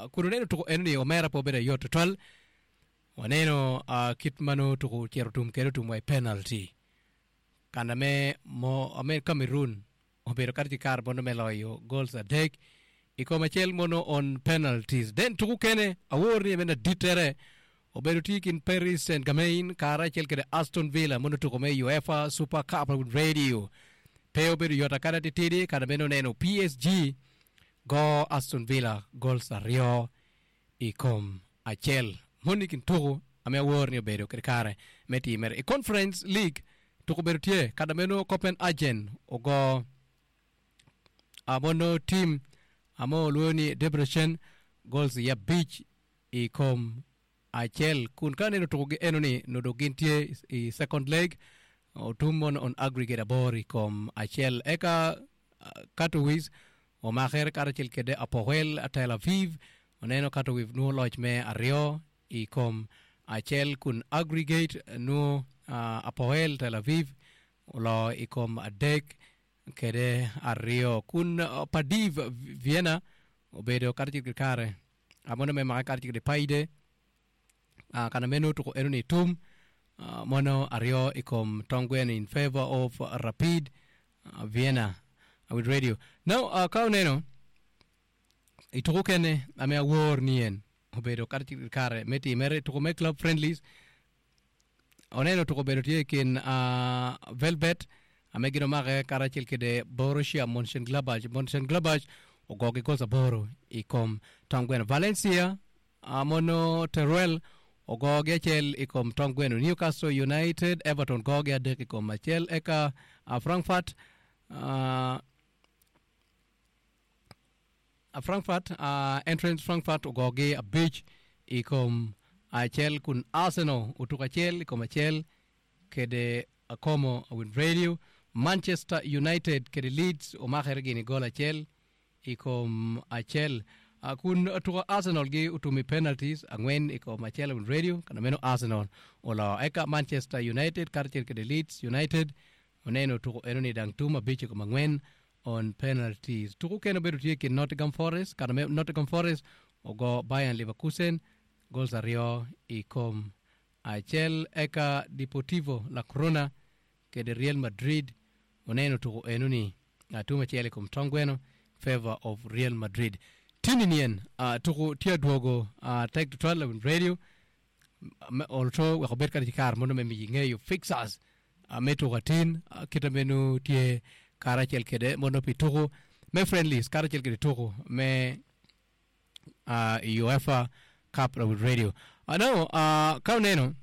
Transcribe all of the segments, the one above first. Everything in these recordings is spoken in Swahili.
kununeno tuko enni omera po beda yot tol waneno kitmano tuko cherotum kero tumwa penalty kana me mo ame Cameroon obero karti kar bono meloyo goals adek ikoma chel mono on penalties then tuku kene awori mena ditere obedo tikin Paris Saint-Germain kara chel kede Aston Villa mono tuko me UEFA Super Cup Radio pe obedo yota kada titidi kada meno neno PSG go Aston Villa goals ario ikom achel monikin tuku ame awori obedo kede kare meti mer e Conference League tuko bedo tie kada meno Copenhagen ogo abono team amo luoni Debrecen goals ya beach ikom achel kun kaneno to enoni no dogintie i second leg otumon on aggregate abori kom achel eka Katowice o maher karachel kede Apoel Tel Aviv oneno Katowice no lodge me ario ikom achel kun aggregate no Apoel Tel Aviv lo ikom adek kede ario kun Padiv Vienna obedo karachel kare amono me ma karachel de paide kana menu to enoni tum mono ario ikom tongwen in favor of Rapid Vienna with radio now kauneno itukene ame awor nien obedo karti kare meti mere to me club friendlies oneno to obedo tekin Velvet ame gino mare karachil kede Borussia Mönchengladbach ogoge goza boro ikom tongwen Valencia mono Teruel ogoge chel ikom tongwen Newcastle United Everton goge adek ikom achel eka Frankfurt entrance Frankfurt ogoge a beach ikom achel kun Arsenal utuka chel ikom achel kede akomo with radio Manchester United kede Leeds o mahergini gola chel ikom achel kun tuka Arsenal gi utumi penalties angwen iko machela on radio kana meno Arsenal ola eka Manchester United karchel kede Leeds United oneno tuko enoni dang tuma bichi ko mangwen on penalties tuko keno bedu tieke Nottingham Forest kana meno Nottingham Forest ogo Bayern Leverkusen goals ario ikom achel eka Deportivo La Corona kede Real Madrid oneno tuko enoni atuma chele kom tongweno favor of Real Madrid Tininian tuko tia duogo take to 12 radio also we hober kar mono me ngeyo fixers meto gatin kita menu tie karachel kede mono pituko me friendlies karachel kede tuko me UEFA Cup radio no kauneno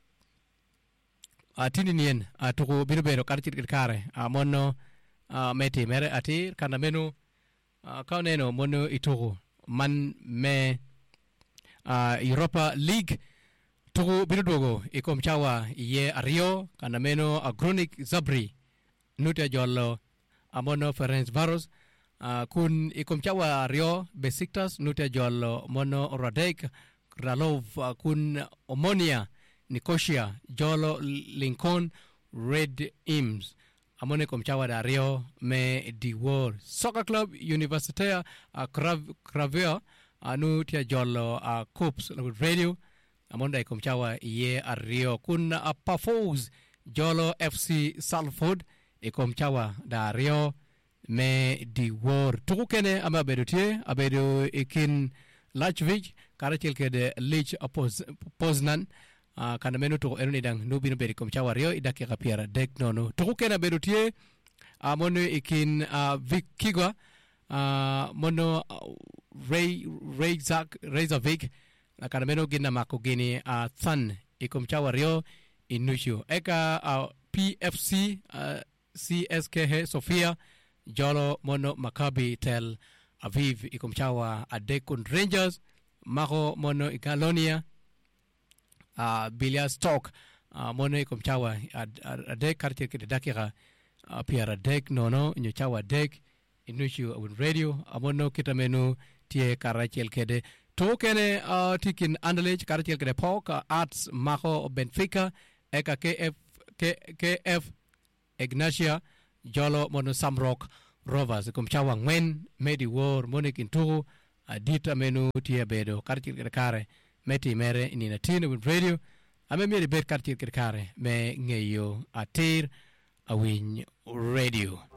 tininian tuko binubero karachel kede kare mono meti mere ati kana menu kauneno mono ituko man me Europa League tuko binudogo ikom chawa ye ario kana meno Gronik Zabri nuta jollo amono Ferencvaros kun ikom chawa ario Besiktas nuta jollo mono Radek Kralov kun Omonia Nicosia jollo Lincoln Red Imps amone komchawa dario me di World Soccer Club Universitaire Cravea anu tia jollo Coops radio amonda komchawa ye ario kun Pafos jollo FC Salford komchawa dario me di World tukene amabedo tie abedo ikin Lachvich karachel kede Lich Poznan kana menu to enoni dang nubino beri komchawa rio idake kapiara dek nono tukena berutie mono ikin Vikigwa mono Reykjavik kana menu gina makogini Than ikomchawa rio inushu eka PFC CSKA Sofia jolo mono Maccabi Tel Aviv ikomchawa adekun Rangers mako mono Igalonia Bilia Stock mono ikomchawa adek karche kede dakika piara dek nono nyochawa dek inushu on radio amono kita menu tie karachel kede tokene tikin Anderlecht karachel kede Pok Arts Mako Benfica eka KF Ignatia jolo mono Samrock Rovers ikomchawa ngwen Medi War mono kintu adita menu tia bedo kartil kare meti mere ni na tino win radio ame mi bet kartil kare me ngeyo atir awin radio